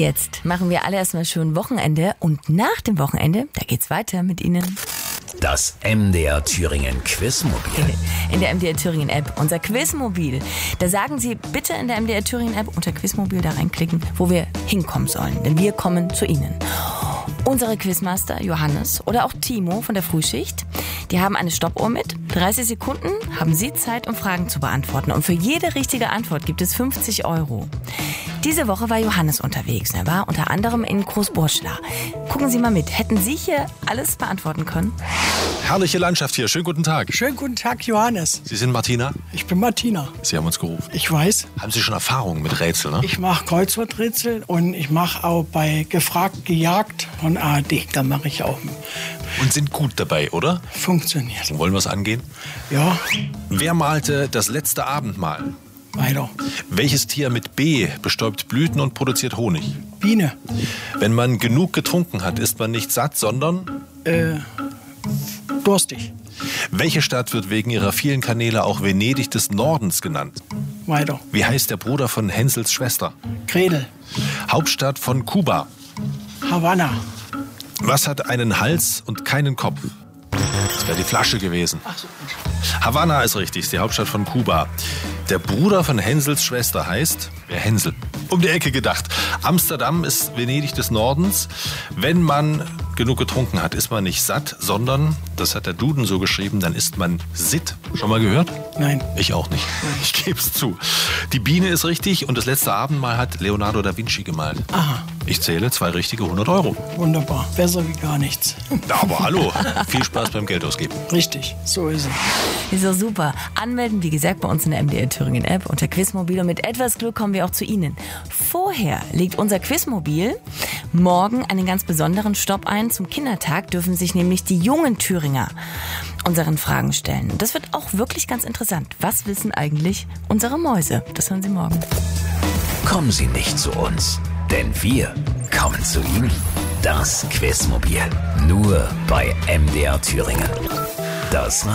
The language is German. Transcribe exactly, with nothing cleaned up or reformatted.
Jetzt machen wir alle erstmal schön Wochenende und nach dem Wochenende, da geht's weiter mit Ihnen. Das M D R Thüringen Quizmobil. In der M D R Thüringen App, unser Quizmobil. Da sagen Sie bitte in der M D R Thüringen App unter Quizmobil da reinklicken, wo wir hinkommen sollen. Denn wir kommen zu Ihnen. Unsere Quizmaster Johannes oder auch Timo von der Frühschicht, die haben eine Stoppuhr mit. dreißig Sekunden haben Sie Zeit, um Fragen zu beantworten. Und für jede richtige Antwort gibt es fünfzig Euro. Diese Woche war Johannes unterwegs. Er war unter anderem in Großburschla. Gucken Sie mal mit. Hätten Sie hier alles beantworten können? Herrliche Landschaft hier. Schönen guten Tag. Schönen guten Tag, Johannes. Sie sind Martina? Ich bin Martina. Sie haben uns gerufen. Ich weiß. Haben Sie schon Erfahrungen mit Rätseln, ne? Ich mache Kreuzworträtsel und ich mache auch bei Gefragt, Gejagt von A R D. Da mache ich auch. Und sind gut dabei, oder? Funktioniert. Wollen wir es angehen? Ja. Wer malte das letzte Abendmahl? Weiter. Welches Tier mit B bestäubt Blüten und produziert Honig? Biene. Wenn man genug getrunken hat, ist man nicht satt, sondern... Äh, durstig. Welche Stadt wird wegen ihrer vielen Kanäle auch Venedig des Nordens genannt? Weiter. Wie heißt der Bruder von Hänsels Schwester? Gretel. Hauptstadt von Kuba. Havanna. Was hat einen Hals und keinen Kopf? Das wäre die Flasche gewesen. Ach so. Havanna ist richtig, ist die Hauptstadt von Kuba. Der Bruder von Hänsels Schwester heißt wer Hänsel. Um die Ecke gedacht. Amsterdam ist Venedig des Nordens. Wenn man genug getrunken hat, ist man nicht satt, sondern, das hat der Duden so geschrieben, dann ist man sitt. Schon mal gehört? Nein. Ich auch nicht. Ich gebe es zu. Die Biene ist richtig und das letzte Abendmahl hat Leonardo da Vinci gemalt. Aha. Ich zähle zwei richtige hundert Euro. Wunderbar. Besser wie gar nichts. Aber hallo, viel Spaß beim Geld ausgeben. Richtig, so ist es. Ist doch super. Anmelden, wie gesagt, bei uns in der M D R Thüringen App unter Quizmobil. Und mit etwas Glück kommen wir auch zu Ihnen. Vorher legt unser Quizmobil morgen einen ganz besonderen Stopp ein. Zum Kindertag dürfen sich nämlich die jungen Thüringer unseren Fragen stellen. Das wird auch wirklich ganz interessant. Was wissen eigentlich unsere Mäuse? Das hören Sie morgen. Kommen Sie nicht zu uns, denn wir kommen zu Ihnen. Das Quizmobil. Nur bei M D R Thüringen. Das